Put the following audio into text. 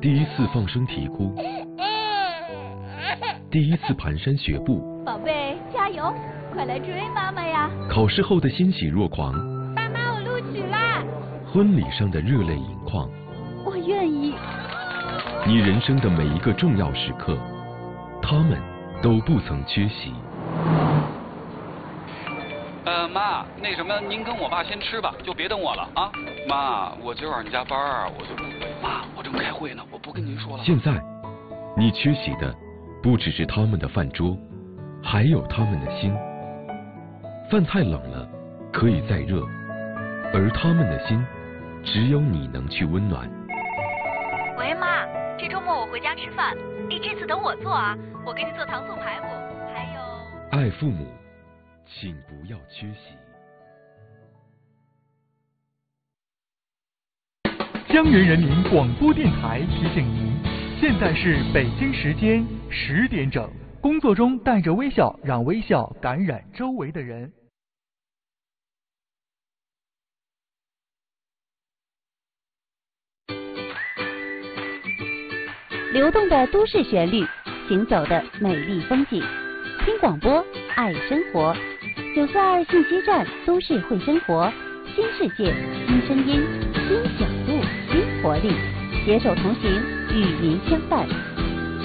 第一次放声啼哭，第一次蹒跚学步， 宝贝，加油，快来追妈妈呀！ 考试后的欣喜若狂， 妈妈，我录取啦！ 婚礼上的热泪盈眶， 我愿意。 你人生的每一个重要时刻，他们都不曾缺席。 妈，那什么，您跟我爸先吃吧，就别等我了啊。妈，我今晚上加班啊，我就不回。妈，我正开会呢，我不跟您说了。 现在，你缺席的不只是他们的饭桌，还有他们的心。饭菜冷了，可以再热，而他们的心，只有你能去温暖。 喂，妈，这周末我回家吃饭，你这次等我做啊，我给你做糖醋排骨，还有…… 爱父母，请不要缺席。 江源人民广播电台提醒您，现在是北京时间10点整。工作中带着微笑，让微笑感染周围的人。 流动的都市旋律，行走的美丽风景。听广播，爱生活。942信息站，都市会生活，新世界，新声音，新角度，新活力，携手同行，与您相伴。